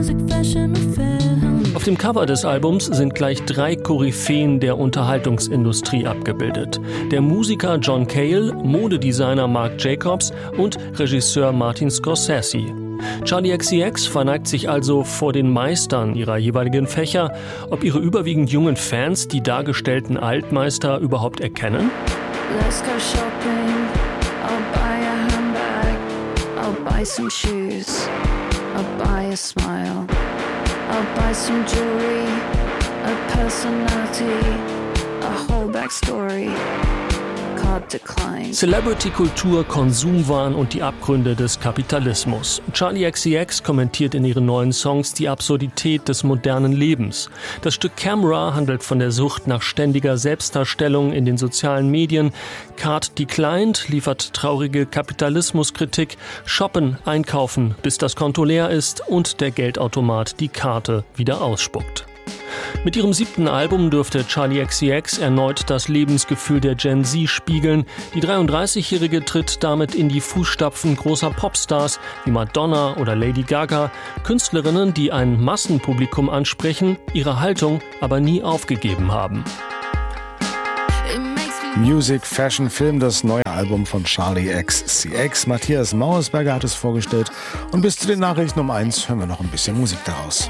Auf dem Cover des Albums sind gleich 3 Koryphäen der Unterhaltungsindustrie abgebildet. Der Musiker John Cale, Modedesigner Marc Jacobs und Regisseur Martin Scorsese. Charli XCX verneigt sich also vor den Meistern ihrer jeweiligen Fächer. Ob ihre überwiegend jungen Fans die dargestellten Altmeister überhaupt erkennen? Let's go shopping, I'll buy a handbag, I'll buy some shoes, I'll buy a smile, I'll buy some jewelry, a personality, a whole backstory. Celebrity-Kultur, Konsumwahn und die Abgründe des Kapitalismus. Charli XCX kommentiert in ihren neuen Songs die Absurdität des modernen Lebens. Das Stück Camera handelt von der Sucht nach ständiger Selbstdarstellung in den sozialen Medien. Card Declined liefert traurige Kapitalismuskritik. Shoppen, einkaufen, bis das Konto leer ist und der Geldautomat die Karte wieder ausspuckt. Mit ihrem 7. Album dürfte Charli XCX erneut das Lebensgefühl der Gen Z spiegeln. Die 33-Jährige tritt damit in die Fußstapfen großer Popstars wie Madonna oder Lady Gaga, Künstlerinnen, die ein Massenpublikum ansprechen, ihre Haltung aber nie aufgegeben haben. Music, Fashion, Film, das neue Album von Charli XCX. Matthias Mauersberger hat es vorgestellt. Und bis zu den Nachrichten um 1 hören wir noch ein bisschen Musik daraus.